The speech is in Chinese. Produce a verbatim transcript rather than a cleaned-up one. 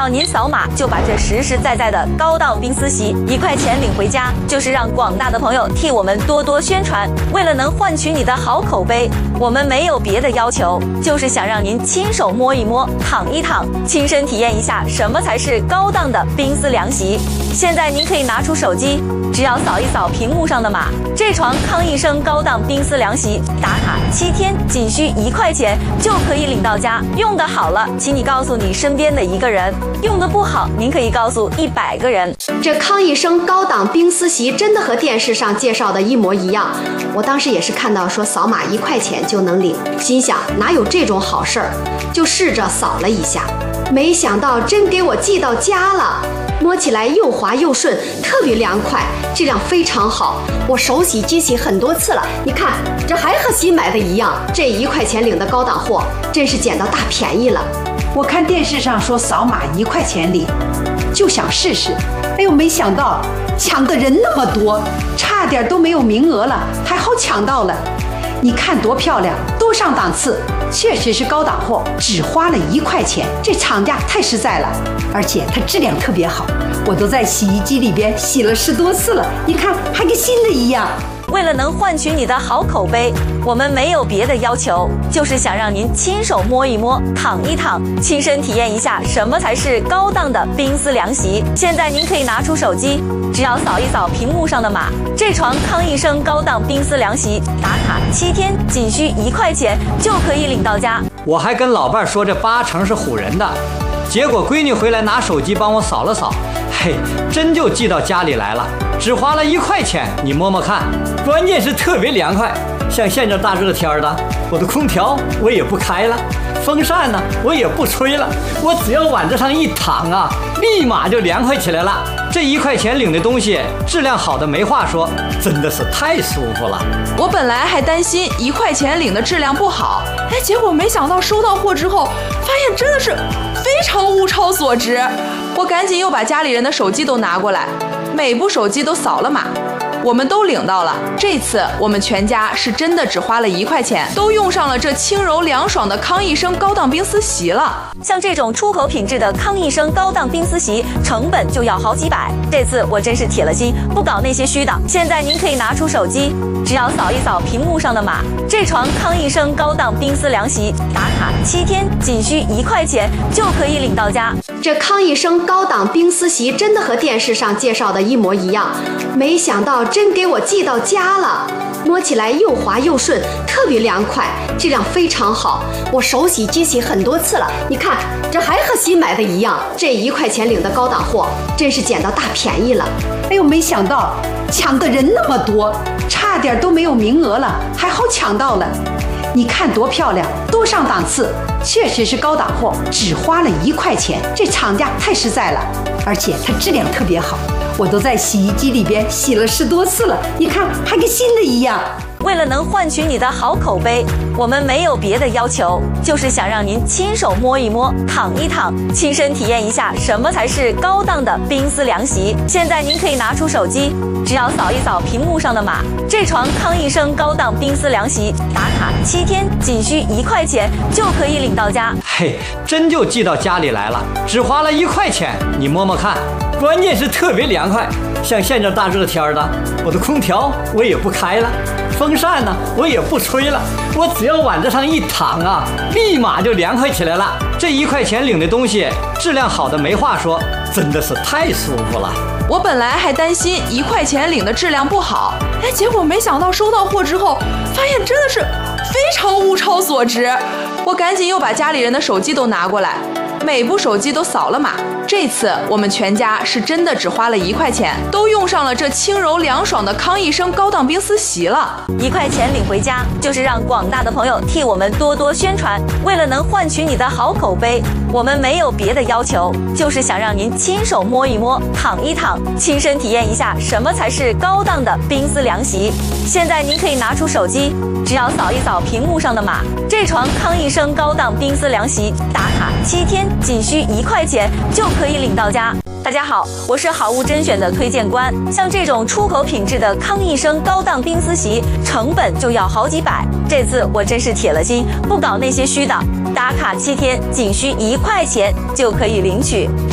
要您扫码就把这实实在在的高档冰丝席一块钱领回家，就是让广大的朋友替我们多多宣传。为了能换取你的好口碑，我们没有别的要求，就是想让您亲手摸一摸、躺一躺，亲身体验一下什么才是高档的冰丝凉席。现在您可以拿出手机，只要扫一扫屏幕上的码，这床康一生高档冰丝凉席打卡七天，仅需一块钱就可以领到家。用得好了，请你告诉你身边的一个人；用得不好，您可以告诉一百个人。 这康一生高档冰丝席真的和电视上介绍的一模一样。我当时也是看到说扫码一块钱就能领，心想哪有这种好事儿，就试着扫了一下，没想到真给我寄到家了。摸起来又滑又顺，特别凉快，质量非常好。我手洗机洗很多次了，你看这还和新买的一样。这一块钱领的高档货，真是捡到大便宜了。 我看电视上说扫码一块钱领，就想试试。哎呦，没想到抢的人那么多，差点都没有名额了，还好抢到了。你看多漂亮，多上档次，确实是高档货，只花了一块钱，这厂家太实在了，而且它质量特别好，我都在洗衣机里边洗了十多次了，你看还跟新的一样。 为了能换取你的好口碑，我们没有别的要求，就是想让您亲手摸一摸、躺一躺，亲身体验一下什么才是高档的冰丝凉席。现在您可以拿出手机，只要扫一扫屏幕上的码，这床康一生高档冰丝凉席打卡七天，仅需一块钱就可以领到家。 我还跟老伴说这八成是唬人的，结果闺女回来拿手机帮我扫了扫，嘿，真就寄到家里来了，只花了一块钱，你摸摸看。关键是特别凉快，像现在大热天的，我的空调我也不开了，风扇呢我也不吹了，我只要往这上一躺啊，立马就凉快起来了。这一块钱领的东西质量好的没话说，真的是太舒服了。 我本来还担心一块钱领的质量不好，哎，结果没想到收到货之后，发现真的是非常物超所值。我赶紧又把家里人的手机都拿过来，每部手机都扫了码。我们都领到了，这次我们全家是真的只花了一块钱，都用上了这轻柔凉爽的康一生高档冰丝席了。 像这种出口品质的康一生高档冰丝席，成本就要好几百。这次我真是铁了心，不搞那些虚的。现在您可以拿出手机，只要扫一扫屏幕上的码，这床康一生高档冰丝凉席打卡七天，仅需一块钱就可以领到家。 这康一生高档冰丝席真的和电视上介绍的一模一样，没想到真给我寄到家了。摸起来又滑又顺，特别凉快，质量非常好。我手洗机洗很多次了，你看这还和新买的一样。这一块钱领的高档货，真是捡到大便宜了。 哎呦，没想到抢的人那么多，差点都没有名额了，还好抢到了。你看多漂亮，多上档次，确实是高档货，只花了一块钱，这厂家太实在了，而且它质量特别好，我都在洗衣机里边洗了十多次了，你看还跟新的一样。 为了能换取你的好口碑，我们没有别的要求，就是想让您亲手摸一摸、躺一躺，亲身体验一下什么才是高档的冰丝凉席。现在您可以拿出手机，只要扫一扫屏幕上的码，这床康一生高档冰丝凉席打卡七天，仅需一块钱就可以领到家。 嘿，真就寄到家里来了，只花了一块钱，你摸摸看。关键是特别凉快，像现在大热天的，我的空调我也不开了，风扇呢我也不吹了，我只要往这上一躺啊，立马就凉快起来了。这一块钱领的东西质量好的没话说，真的是太舒服了。 我本来还担心一块钱领的质量不好，哎，结果没想到收到货之后，发现真的是非常物超所值。我赶紧又把家里人的手机都拿过来，每部手机都扫了码。这次我们全家是真的只花了一块钱，都用上了这轻柔凉爽的康一生高档冰丝席了。 一块钱领回家，就是让广大的朋友替我们多多宣传。为了能换取你的好口碑，我们没有别的要求，就是想让您亲手摸一摸、躺一躺，亲身体验一下什么才是高档的冰丝凉席。现在您可以拿出手机，只要扫一扫屏幕上的码，这床康一生高档冰丝凉席打卡七天，仅需一块钱就可以领到家。大家好，我是好物甄选的推荐官。像这种出口品质的康一生高档冰丝席，成本就要好几百。这次我真是铁了心，不搞那些虚的，打卡七天，仅需一块钱就可以领取。